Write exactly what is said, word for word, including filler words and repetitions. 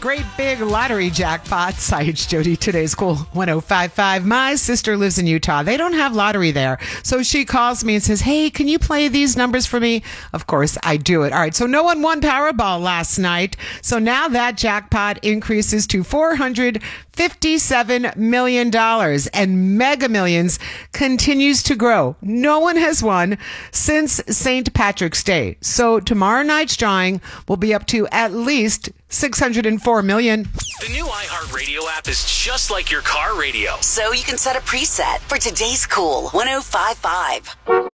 great big lottery jackpots. Hi, it's Jody. Today's Cool one oh five five. My sister lives in Utah. They don't have lottery there. So she calls me and says, hey, can you play these numbers for me? Of course, I do it. All right. So no one won Powerball last night. So now that jackpot increases to four hundred fifty-seven million dollars, and Mega Millions continues to grow. No one has won since Saint Patrick's Day. So tomorrow night's drawing will be up to at least six hundred four million dollars. The new iHeartRadio app is just like your car radio. So you can set a preset for today's Cool one oh five five.